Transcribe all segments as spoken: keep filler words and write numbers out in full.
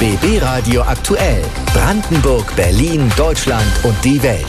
B B Radio aktuell. Brandenburg, Berlin, Deutschland und die Welt.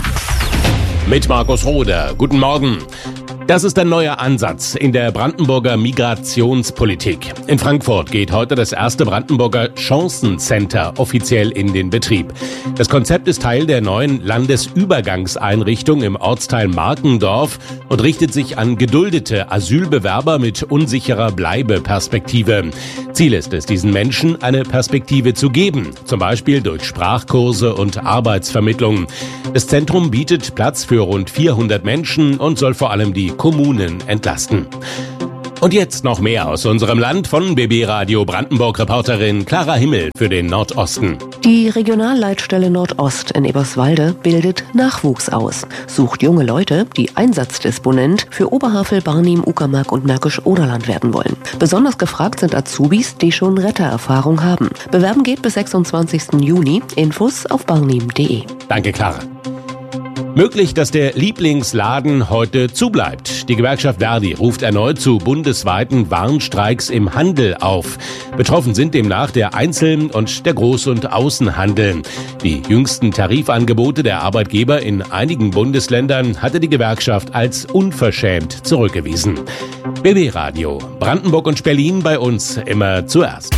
Mit Markus Roder. Guten Morgen. Das ist ein neuer Ansatz in der Brandenburger Migrationspolitik. In Frankfurt geht heute das erste Brandenburger Chancencenter offiziell in den Betrieb. Das Konzept ist Teil der neuen Landesübergangseinrichtung im Ortsteil Markendorf und richtet sich an geduldete Asylbewerber mit unsicherer Bleibeperspektive. Ziel ist es, diesen Menschen eine Perspektive zu geben, zum Beispiel durch Sprachkurse und Arbeitsvermittlung. Das Zentrum bietet Platz für rund vierhundert Menschen und soll vor allem die Kommunen entlasten. Und jetzt noch mehr aus unserem Land von B B Radio Brandenburg-Reporterin Clara Himmel für den Nordosten. Die Regionalleitstelle Nordost in Eberswalde bildet Nachwuchs aus, sucht junge Leute, die Einsatzdisponent für Oberhavel, Barnim, Uckermark und Märkisch-Oderland werden wollen. Besonders gefragt sind Azubis, die schon Rettererfahrung haben. Bewerben geht bis sechsundzwanzigsten Juni. Infos auf barnim punkt de. Danke, Clara. Möglich, dass der Lieblingsladen heute zubleibt. Die Gewerkschaft Verdi ruft erneut zu bundesweiten Warnstreiks im Handel auf. Betroffen sind demnach der Einzel- und der Groß- und Außenhandel. Die jüngsten Tarifangebote der Arbeitgeber in einigen Bundesländern hatte die Gewerkschaft als unverschämt zurückgewiesen. B B Radio, Brandenburg und Berlin bei uns immer zuerst.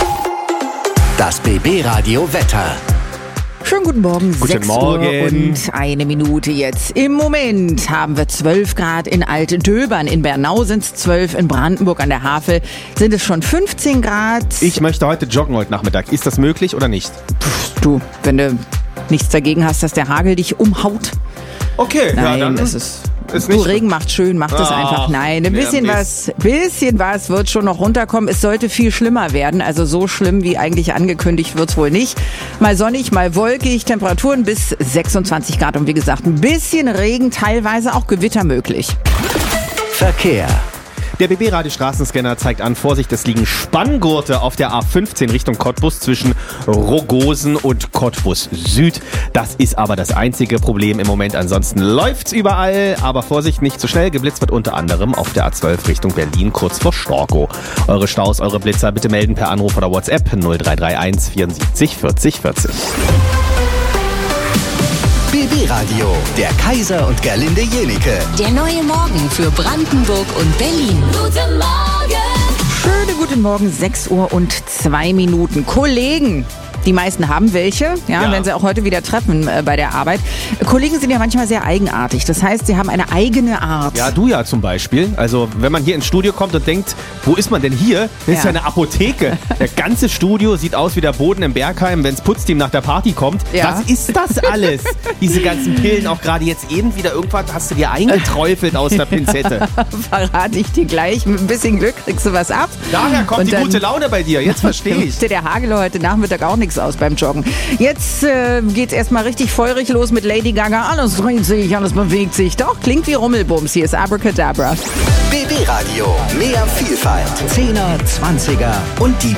Das B B Radio Wetter. Schönen guten Morgen, Guten sechs Morgen. Uhr und eine Minute jetzt. Im Moment haben wir zwölf Grad in Altdöbern, in Bernau sind es zwölf, in Brandenburg an der Havel sind es schon fünfzehn Grad. Ich möchte heute joggen heute Nachmittag. Ist das möglich oder nicht? Pff, du, wenn du nichts dagegen hast, dass der Hagel dich umhaut. Okay, Nein, ja, dann es ist... ist Du, nicht Regen macht schön, macht es Ah, einfach. Nein, ein ja, bisschen Mist. was, bisschen was wird schon noch runterkommen. Es sollte viel schlimmer werden. Also so schlimm wie eigentlich angekündigt wird's wohl nicht. Mal sonnig, mal wolkig, Temperaturen bis sechsundzwanzig Grad. Und wie gesagt, ein bisschen Regen, teilweise auch Gewitter möglich. Verkehr. Der B B-Radio-Straßenscanner zeigt an, Vorsicht, es liegen Spanngurte auf der A fünfzehn Richtung Cottbus zwischen Rogosen und Cottbus Süd. Das ist aber das einzige Problem im Moment. Ansonsten läuft's überall, aber Vorsicht, nicht zu schnell. Geblitzt wird unter anderem auf der A zwölf Richtung Berlin, kurz vor Storkow. Eure Staus, eure Blitzer bitte melden per Anruf oder WhatsApp null drei drei eins vierundsiebzig vierzig vierzig. B B Radio, der Kaiser und Gerlinde Jenike. Der neue Morgen für Brandenburg und Berlin. Guten Morgen! Schönen guten Morgen, sechs Uhr und zwei Minuten. Kollegen! Die meisten haben welche, ja, Ja. wenn sie auch heute wieder treffen äh, bei der Arbeit. Kollegen sind ja manchmal sehr eigenartig. Das heißt, sie haben eine eigene Art. Ja, du ja zum Beispiel. Also wenn man hier ins Studio kommt und denkt, wo ist man denn hier? Das ist ja Ja. eine Apotheke. Das ganze Studio sieht aus wie der Boden im Bergheim, wenns Putzteam nach der Party kommt. Ja. Was ist das alles? Diese ganzen Pillen, auch gerade jetzt eben wieder irgendwas hast du dir eingeträufelt aus der Pinzette. Verrate ich dir gleich. Mit ein bisschen Glück kriegst du was ab. Daher kommt Und die dann- gute Laune bei dir. Jetzt verstehe ich. Machte der Hagel heute Nachmittag auch nichts aus beim Joggen. Jetzt äh, geht's erstmal richtig feurig los mit Lady Gaga. Alles dreht sich, alles bewegt sich. Doch, klingt wie Rummelbums. Hier ist Abracadabra. B B Radio, mehr Vielfalt. Zehner, Zwanziger und die